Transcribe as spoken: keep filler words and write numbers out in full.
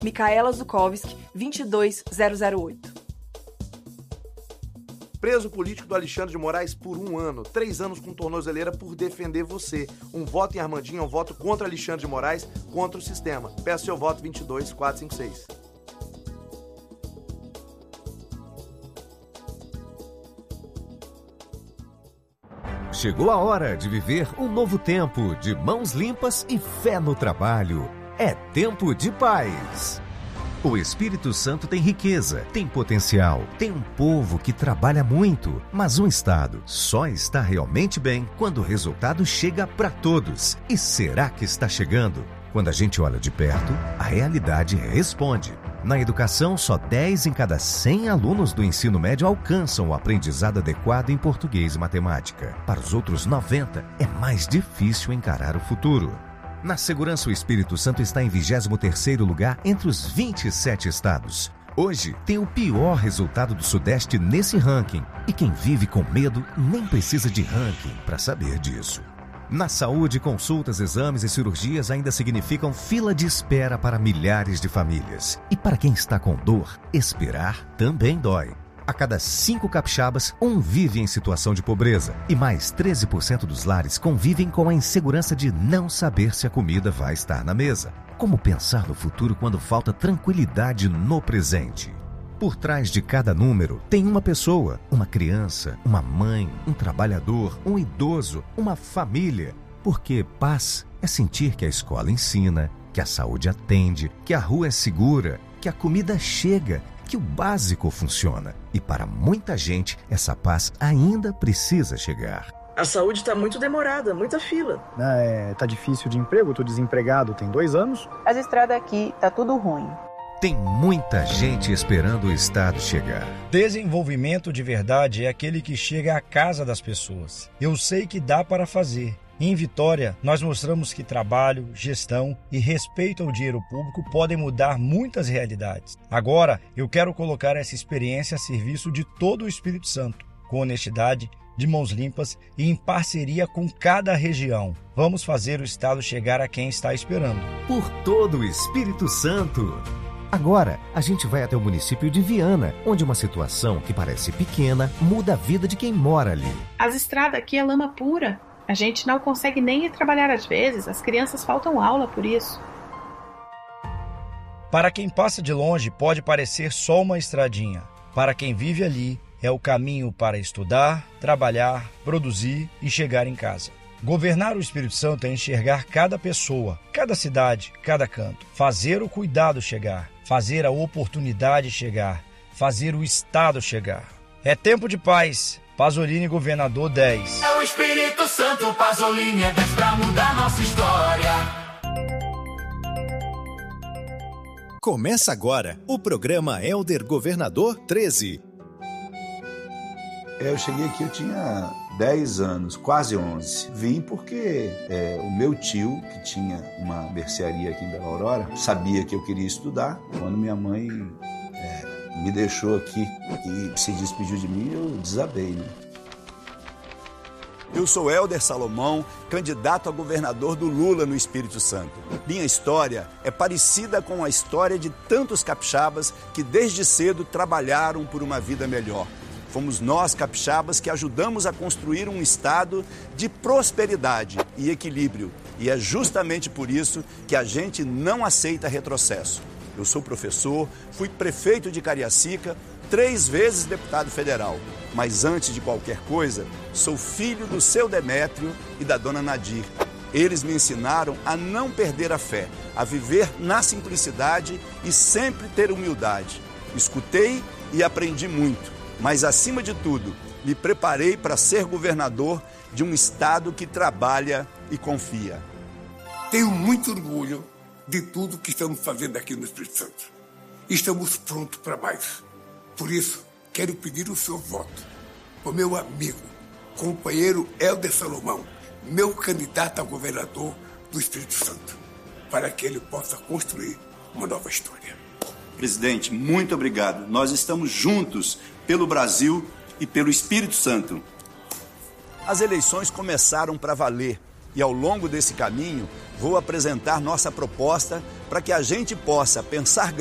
Micaela Zukovski, vinte e dois mil oito. Preso político do Alexandre de Moraes por um ano, três anos com tornozeleira por defender você. Um voto em Armandinho é um voto contra Alexandre de Moraes, contra o sistema. Peço seu voto vinte e dois mil quatrocentos e cinquenta e seis. Chegou a hora de viver um novo tempo de mãos limpas e fé no trabalho. É tempo de paz. O Espírito Santo tem riqueza, tem potencial, tem um povo que trabalha muito, mas um Estado só está realmente bem quando o resultado chega para todos. E será que está chegando? Quando a gente olha de perto, a realidade responde. Na educação, só dez em cada cem alunos do ensino médio alcançam o aprendizado adequado em português e matemática. Para os outros noventa, é mais difícil encarar o futuro. Na segurança, o Espírito Santo está em vigésimo terceiro lugar entre os vinte e sete estados. Hoje, tem o pior resultado do Sudeste nesse ranking. E quem vive com medo nem precisa de ranking para saber disso. Na saúde, consultas, exames e cirurgias ainda significam fila de espera para milhares de famílias. E para quem está com dor, esperar também dói. A cada cinco capixabas, um vive em situação de pobreza. E mais treze por cento dos lares convivem com a insegurança de não saber se a comida vai estar na mesa. Como pensar no futuro quando falta tranquilidade no presente? Por trás de cada número tem uma pessoa, uma criança, uma mãe, um trabalhador, um idoso, uma família. Porque paz é sentir que a escola ensina, que a saúde atende, que a rua é segura, que a comida chega, que o básico funciona. E para muita gente, essa paz ainda precisa chegar. A saúde está muito demorada, muita fila. É, tá difícil de emprego, tô desempregado tem dois anos. As estradas aqui, tá tudo ruim. Tem muita gente esperando o Estado chegar. Desenvolvimento de verdade é aquele que chega à casa das pessoas. Eu sei que dá para fazer. Em Vitória, nós mostramos que trabalho, gestão e respeito ao dinheiro público podem mudar muitas realidades. Agora, eu quero colocar essa experiência a serviço de todo o Espírito Santo, com honestidade, de mãos limpas e em parceria com cada região. Vamos fazer o Estado chegar a quem está esperando. Por todo o Espírito Santo. Agora, a gente vai até o município de Viana, onde uma situação que parece pequena muda a vida de quem mora ali. As estradas aqui é lama pura. A gente não consegue nem ir trabalhar às vezes, as crianças faltam aula por isso. Para quem passa de longe, pode parecer só uma estradinha. Para quem vive ali, é o caminho para estudar, trabalhar, produzir e chegar em casa. Governar o Espírito Santo é enxergar cada pessoa, cada cidade, cada canto. Fazer o cuidado chegar, fazer a oportunidade chegar, fazer o Estado chegar. É tempo de paz. Pasolini, governador dez. É o Espírito Santo, Pasolini é dez pra mudar nossa história. Começa agora o programa Elder Governador treze. Eu cheguei aqui, eu tinha dez anos, quase onze. Vim porque é, o meu tio, que tinha uma mercearia aqui em Bela Aurora, sabia que eu queria estudar. Quando minha mãe é, me deixou aqui e se despediu de mim, eu desabei, né? Eu sou Helder Salomão, candidato a governador do Lula no Espírito Santo. Minha história é parecida com a história de tantos capixabas que desde cedo trabalharam por uma vida melhor. Fomos nós, capixabas, que ajudamos a construir um estado de prosperidade e equilíbrio. E é justamente por isso que a gente não aceita retrocesso. Eu sou professor, fui prefeito de Cariacica, três vezes deputado federal. Mas antes de qualquer coisa, sou filho do seu Demétrio e da dona Nadir. Eles me ensinaram a não perder a fé, a viver na simplicidade e sempre ter humildade. Escutei e aprendi muito, mas acima de tudo, me preparei para ser governador de um estado que trabalha e confia. Tenho muito orgulho de tudo que estamos fazendo aqui no Espírito Santo. Estamos prontos para mais. Por isso, quero pedir o seu voto. O meu amigo, companheiro Helder Salomão, meu candidato a governador do Espírito Santo, para que ele possa construir uma nova história. Presidente, muito obrigado. Nós estamos juntos pelo Brasil e pelo Espírito Santo. As eleições começaram para valer. E ao longo desse caminho, vou apresentar nossa proposta para que a gente possa pensar